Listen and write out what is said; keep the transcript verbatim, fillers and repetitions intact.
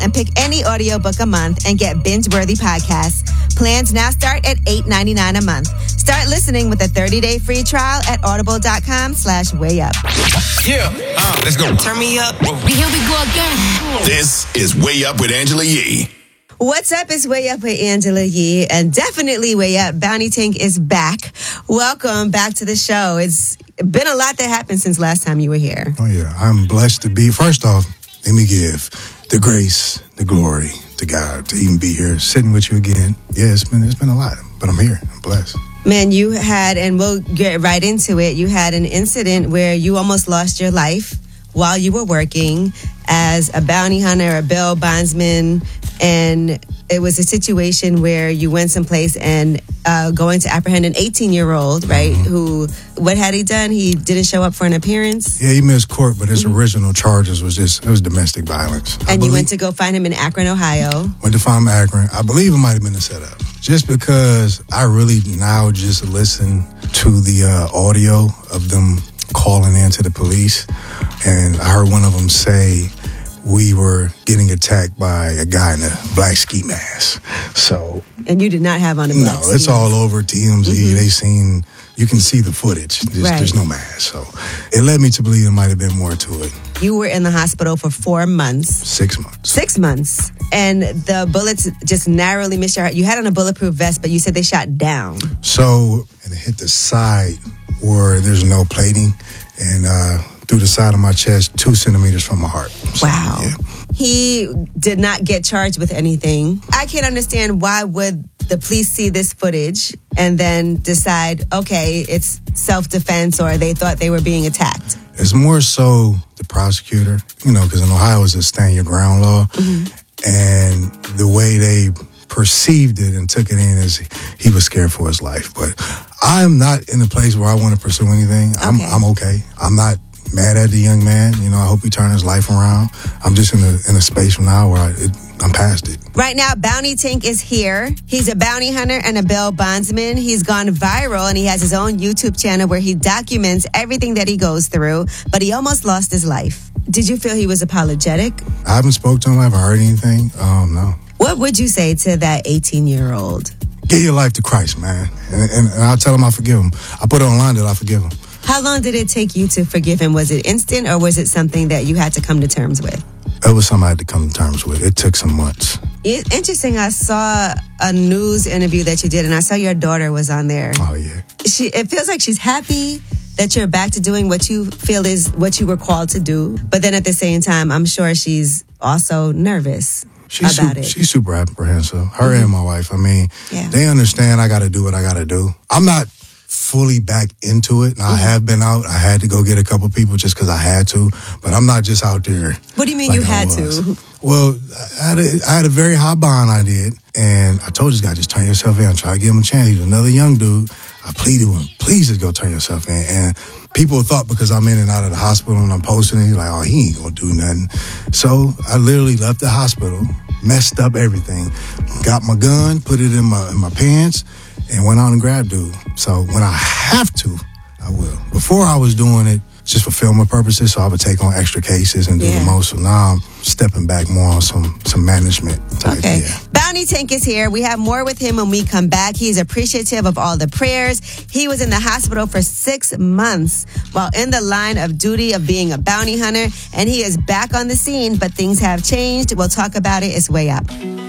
and pick any audiobook a month and get binge-worthy podcasts. Plans now start at eight dollars and ninety-nine cents a month. Start listening with a thirty-day free trial at audible.com slash way up. Yeah, uh, let's go. Turn me up. Here we go again. This is Way Up with Angela Yee. What's up? It's Way Up with Angela Yee, and definitely Way Up. Bounty Tank is back. Welcome back to the show. It's been a lot that happened since last time you were here. Oh, yeah. I'm blessed to be. First off, let me give the grace, the glory to God to even be here, sitting with you again. Yeah, it's been, it's been a lot, but I'm here. I'm blessed. Man, you had, and we'll get right into it, you had an incident where you almost lost your life while you were working as a bounty hunter, a bail bondsman, and it was a situation where you went someplace and uh, going to apprehend an eighteen-year-old, right, mm-hmm. who, what had he done? He didn't show up for an appearance? Yeah, he missed court, but his mm-hmm. original charges was just, it was domestic violence. And I you believe, went to go find him in Akron, Ohio? Went to find him in Akron. I believe it might have been a setup. Just because I really now just listen to the uh, audio of them calling in to the police, and I heard one of them say we were getting attacked by a guy in a black ski mask. So, and you did not have on a black no, ski it's mask. all over T M Z. Mm-hmm. They seen, you can see the footage. There's, right. there's no mask. So it led me to believe there might have been more to it. You were in the hospital for four months. Six months. Six months. And the bullets just narrowly missed your heart. You had on a bulletproof vest, but you said they shot down. So, and it hit the side where there's no plating, and uh, through the side of my chest, two centimeters from my heart. So, wow. Yeah. He did not get charged with anything. I can't understand why would the police see this footage and then decide, okay, it's self-defense, or they thought they were being attacked. It's more so the prosecutor, you know, because in Ohio it's a stand your ground law. Mm-hmm. And the way they perceived it and took it in is he was scared for his life. But I'm not in a place where I want to pursue anything. I'm, okay. I'm okay. I'm not mad at the young man. You know, I hope he turns his life around. I'm just in a in a space from now where I, it, I'm past it. Right now, Bounty Tank is here. He's a bounty hunter and a bail bondsman. He's gone viral, and he has his own YouTube channel where he documents everything that he goes through, but he almost lost his life. Did you feel he was apologetic? I haven't spoke to him. I haven't heard anything. Um, no. What would you say to that eighteen-year-old? Give your life to Christ, man. And, and, and I'll tell him I forgive him. I put it online that I forgive him. How long did it take you to forgive him? Was it instant, or was it something that you had to come to terms with? It was something I had to come to terms with. It took some months. It, interesting. I saw a news interview that you did, and I saw your daughter was on there. Oh, yeah. She. It feels like she's happy that you're back to doing what you feel is what you were called to do. But then at the same time, I'm sure she's also nervous she's about su- it. She's super apprehensive. Her mm-hmm. and my wife. I mean, yeah. they understand I got to do what I got to do. I'm not fully back into it. Now, mm-hmm. I have been out. I had to go get a couple people just because I had to. But I'm not just out there. What do you mean like you had to? Well, I had, a, I had a very high bond I did. And I told this guy, just turn yourself in. Try to give him a chance. He was another young dude. I pleaded with him, please just go turn yourself in. And people thought because I'm in and out of the hospital and I'm posting it, like, oh, he ain't gonna do nothing. So I literally left the hospital, messed up everything, got my gun, put it in my in my pants, and went on and grabbed dude. So when I have to, I will. Before I was doing it just for filming purposes, so I would take on extra cases and do yeah. the most. So now I'm stepping back more on some some management type. Okay. Yeah. Bounty Tank is here. We have more with him when we come back. He's appreciative of all the prayers. He was in the hospital for six months while in the line of duty of being a bounty hunter, and he is back on the scene, but things have changed. We'll talk about it. It's Way Up.